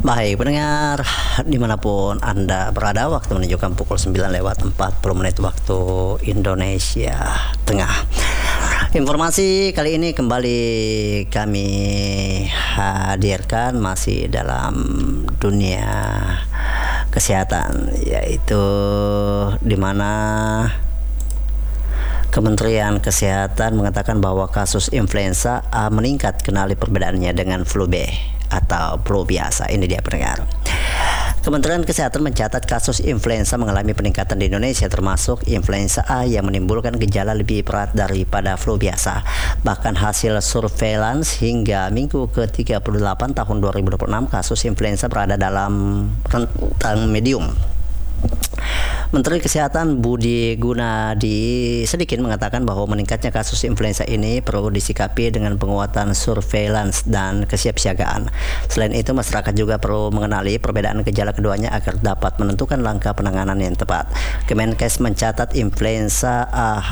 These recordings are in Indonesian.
Baik pendengar, dimanapun Anda berada, waktu menunjukkan pukul 9:40 waktu Indonesia Tengah. Informasi kali ini kembali kami hadirkan masih dalam dunia kesehatan, yaitu di mana Kementerian Kesehatan mengatakan bahwa kasus influenza A meningkat, kenali perbedaannya dengan flu B atau flu biasa. Ini dia pendengar. Kementerian Kesehatan mencatat kasus influenza mengalami peningkatan di Indonesia, termasuk influenza A yang menimbulkan gejala lebih berat daripada flu biasa. Bahkan hasil surveillance hingga minggu ke-38 tahun 2026, kasus influenza berada dalam rentang medium. Menteri Kesehatan Budi Gunadi Sadikin mengatakan bahwa meningkatnya kasus influenza ini perlu disikapi dengan penguatan surveillance dan kesiapsiagaan. Selain itu, masyarakat juga perlu mengenali perbedaan gejala keduanya agar dapat menentukan langkah penanganan yang tepat. Kemenkes mencatat influenza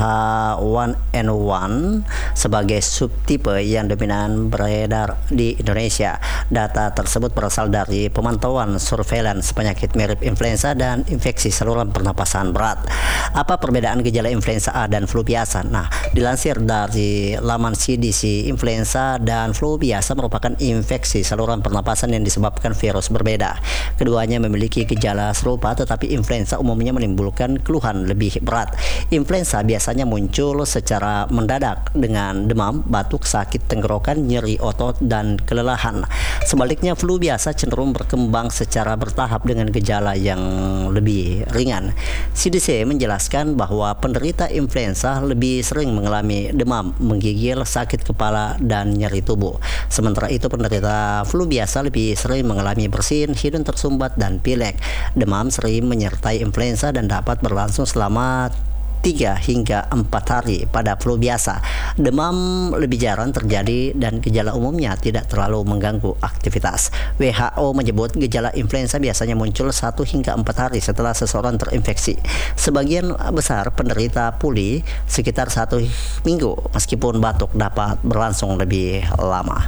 H1N1 sebagai subtipe yang dominan beredar di Indonesia. Data tersebut berasal dari pemantauan surveillance penyakit mirip influenza dan infeksi saluran pernapasan berat. Apa perbedaan gejala influenza A dan flu biasa? Nah, dilansir dari laman CDC, influenza dan flu biasa merupakan infeksi saluran pernapasan yang disebabkan virus berbeda. Keduanya memiliki gejala serupa, tetapi influenza umumnya menimbulkan keluhan lebih berat. Influenza biasanya muncul secara mendadak dengan demam, batuk, sakit tenggorokan, nyeri otot, dan kelelahan. Sebaliknya, flu biasa cenderung berkembang secara bertahap dengan gejala yang lebih ringan. CDC menjelaskan bahwa penderita influenza lebih sering mengalami demam, menggigil, sakit kepala, dan nyeri tubuh. Sementara itu, penderita flu biasa lebih sering mengalami bersin, hidung tersumbat, dan pilek. Demam sering menyertai influenza dan dapat berlangsung selama 3 hingga 4 hari. Pada flu biasa, demam lebih jarang terjadi dan gejala umumnya tidak terlalu mengganggu aktivitas. WHO menyebut gejala influenza biasanya muncul 1 hingga 4 hari setelah seseorang terinfeksi. Sebagian besar penderita pulih sekitar 1 minggu, meskipun batuk dapat berlangsung lebih lama.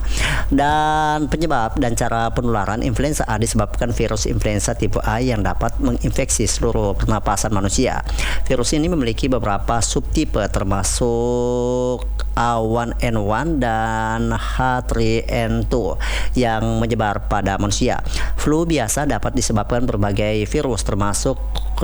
Dan penyebab dan cara penularan influenza A disebabkan virus influenza tipe A yang dapat menginfeksi seluruh pernapasan manusia. Virus ini memiliki beberapa subtipe termasuk A1N1 dan H3N2 yang menyebar pada manusia. Flu biasa dapat disebabkan berbagai virus termasuk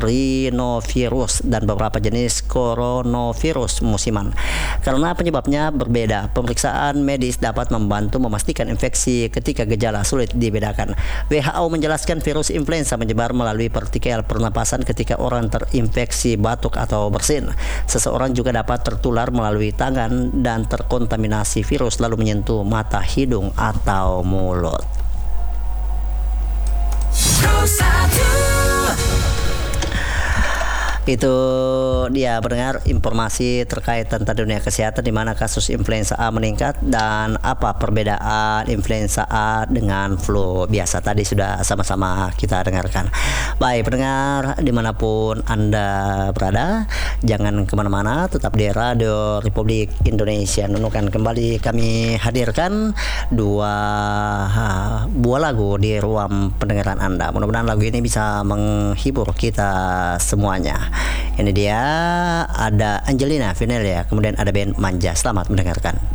rhinovirus dan beberapa jenis coronavirus musiman. Karena penyebabnya berbeda, pemeriksaan medis dapat membantu memastikan infeksi ketika gejala sulit dibedakan. WHO menjelaskan virus influenza menyebar melalui partikel pernapasan ketika orang terinfeksi batuk atau bersin. Seseorang juga dapat tertular melalui tangan dan terkontaminasi virus lalu menyentuh mata, hidung, atau mulut. Itu dia pendengar informasi terkait tentang dunia kesehatan, di mana kasus influenza A meningkat dan apa perbedaan influenza A dengan flu biasa. Tadi sudah sama-sama kita dengarkan. Baik pendengar, dimanapun Anda berada, jangan kemana-mana, tetap di Radio Republik Indonesia. Nunukan kembali kami hadirkan 2 buah lagu di ruang pendengaran Anda. Mudah-mudahan lagu ini bisa menghibur kita semuanya. Ini dia, ada Angelina Vinellia, kemudian ada band Manja. Selamat mendengarkan.